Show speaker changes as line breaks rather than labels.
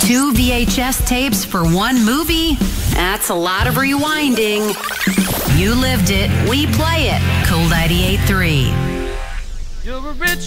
2 VHS tapes for one movie? That's a lot of rewinding. You lived it. We play it. Cool 98.3.
You're a rich